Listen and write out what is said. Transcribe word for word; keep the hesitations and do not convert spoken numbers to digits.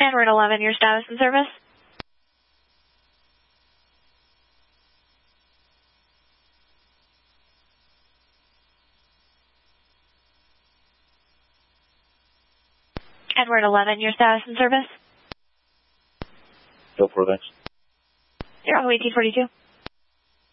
Edward eleven, your status and service? Edward eleven, your status and service? Go for it, thanks. You're on eighteen forty-two.